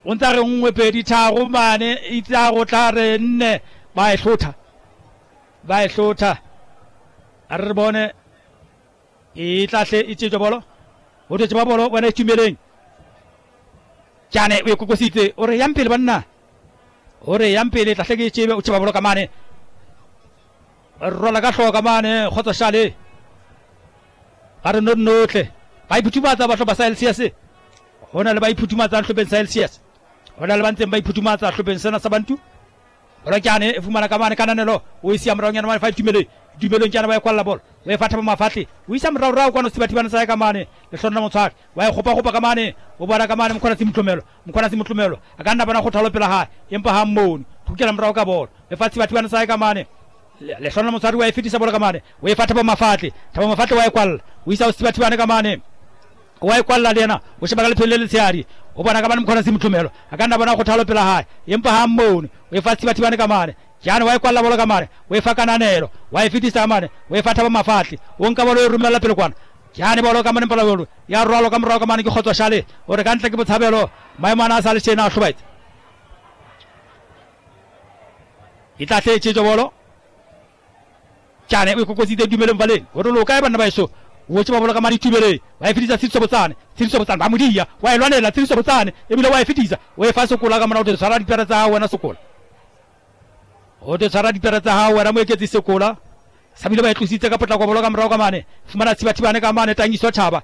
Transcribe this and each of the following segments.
o ntsa re nngwe pedi tharo mane itse a go tla re nne ba e hlotha a re bone e tlahle e tšetšwa bolo o tšetše ba bolo wena itumeleng tšane o ekokositse o re yang pele banna o re yang pele tlahle ke tšebe o tšeba bolo ka mane rola ka hloka mane kgotsa šale ba re notle ba iphuthumatsa ba hlopa sa LCS go na le ba iphuthumatsa hlopeng sa LCS go na le ba ntseng ba iphuthumatsa hlopeng sena sa bantu bolo tšane e fumana ka mane kananelo o e sia moraonyana mane fa itumelong tšana ba e kwalla bolo o e fatha ba mafatle o isa moraorao kwana sebathibane sa ka mane le hlonna motshwari wa e gopa ka mane o bona ka mane mokgwana se motlomelo a ka nna bona go thalo pela hae empa ha mmone thukela morao ka bolo e fa sebathibane sa ka mane le hlonna motshwari wa e fetisa bolo ka mane o e fatha ba mafatle wa e kwalla o isa o sebathibane ka mane wa e kwalla le yena o sheba ka lephelo le letshehadi o bona ka mane mokgwana se motlomelo a ka nna bona go thalo pela hae empa ha mmone o e fa sebathibane ka mane jana wa e kwalla bolo ka mane o e fa kananelo wa e fetisa mane o e fatha ba mafatle o nka bolo e rumella pele kwana jane bolo ka mane pala bolo ya rwalo ka morao ka mane ke kgotso shale o re ka ntle ke botshabelo maemo ana a sa le tjena a hlobaetse e tlahle tšetšo bolo jane o e kokositse dumeleng valeng o re lo kae banna ba eso o tšeba bolo ka mane itumeleng wa e fetisa tshediso botsane ba modia wa e lwanela tshediso botsane ebile wa e fetisa o e fa sokola ka mona o te tshwara dipere tsa hao wena sokola o te tshwara dipere tsa hao wena mo eketse sekola sabile ba e tlositse ka potlako bolo ka morao ka mane fumana tshibathibane ka mane tangiso thaba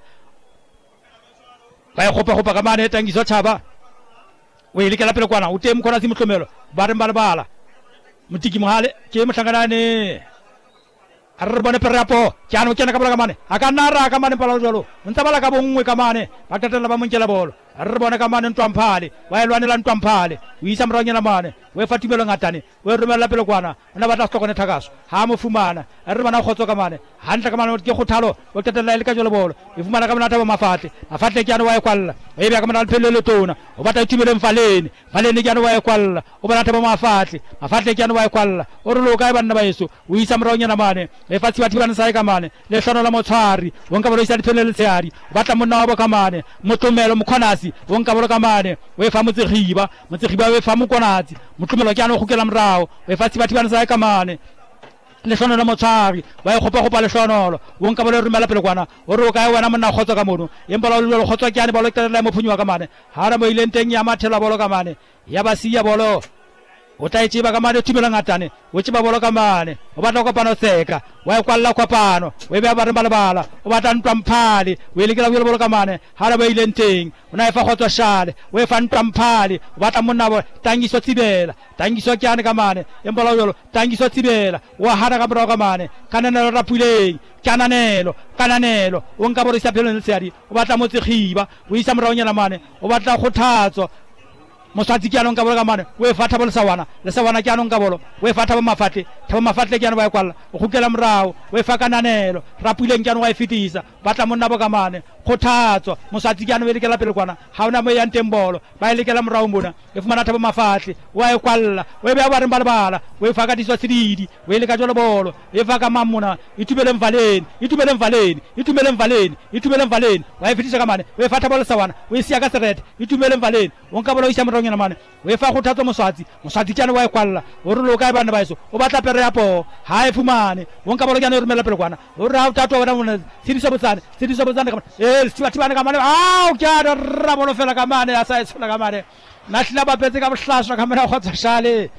ba e gopa ka mane tangiso thaba o e lekela pele kwana o teng mokgona se motlomelo ba reng ba lebala motiki mohale ke motlhankanane a re bone perapo jana o kena ka bolo ka mane a ka nna ra ka mane pala jalo o ntsa bala ka bongwe ka mane ba tatela ba monkela bolo a re bone ka mane ntwamphale wa e lwanela ntwamphale o isa moraonyana mane o e fa tumelo ngatane o e romella pele kwana o na batla stokone thakaso ha mo fumana a re bana khotso ka mane hantle ka mane ke kgothalo o tatela ile ka jalo bolo e fumana ka mane ta ba mafatle ke yana wa e kwalla o e bya ka mane le phelo le tona o batla itumelo mfaleni ke yana wa e kwalla o bana ta ba mafatle ke yana wa e kwalla o re lo ka e banna ba eso o isa moraonyana mane le fa tsibathibane sa ka mane le hlono la motshwari o nka bolo isa diphelo le tshehadi o batla monna wa ka mane motlomelo mokhonasi o nka bolo ka mane o e fa motsegiba o e fa mokonatsi motlomelo ke yana go kela morao o e fa tsibathibane sa ka mane le hlono la motshwari wa e gopa le hlonolo o nka bolo rumela pele kwana o re o ka wena monna khotso ka mono empa lo lo khotso ke yana bolo ke la mo phunyiwa ka mane ha ra mo ile nteng ya mathela bolo ka mane ya ba siya bolo o tla itseba ka mane tumela ngatane o tseba bolo ka mane o batla kopano seka wa e kwalla kopano o e ba re balabala o batla ntwamphale o e lekela bolo ka mane ha ra ba ile nteng o na e fa khotso shale o e fa ntwamphale o batla monna bo tangiso tsibela tangiso kyane ka mane empa lo jolo tangiso tsibela wa hara ka bro ka mane kananelo rapuleng kananelo o nka borisa phelo le seadi o batla motsegiba o isa moraonyana mane o batla kgothatso mosatsi ke anong ka bolo ka mane o e fatha bolo le sawana ke anong ka bolo o e fatha ba mafatle ke ano ba e kwalla o gukela morao o e fa kananelo rapuleng ke ano wa e fetisa batla monna bo ka mane kgothatso mosatsi ke ano e lekela pele kwana ha ona mo yang teng bolo ba e lekela morao mona e fumana thaba mafatle wa e kwalla o e be ba reng ba lebala o e fa ka diswa tsididi o e leka jolo bolo e fa ka mamona itumeleng valeni wa e fetisa ka mane o e fatha bolo sawana o e sia ka serete itumeleng valeni o nka bolo isa moraonyana mane o e fa kgothatso moswatsi ke ano wa e kwalla o re lo ka e bana ba eso o batla pere ya po ha e fumane o nka bolo ke ano e rumela pele kwana o re ha o tatwa bona mona sediso botsane ka mane sibathibane ka mane o ke a ra bolo fela ka mane a sa e tshola ka mane na hlila ba petse ka bohlaswa ka mane khotsa shale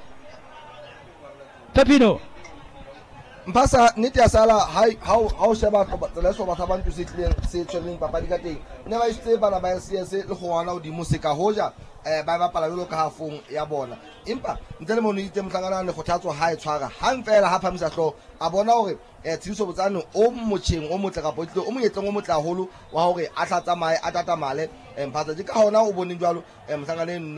Pepino mpasa nete ya sala ha o sheba tsela so batha bantu se tleng se tshweleng papadi ka teng ne ba itse bana ba CS le go wana o di musika hoja ba ba pala ka hafong ya bona empa ntle le mono itse motlangana le kgothatso ha e tshwara hang fela ha phamisa hlo a bona hore tshiso botsane o motjheng o motle ka potleng o monyetleng o motle haholo wa hore a tla tsamaye a tatamale mphatsa ke ka hona o boneng jwalo motlangana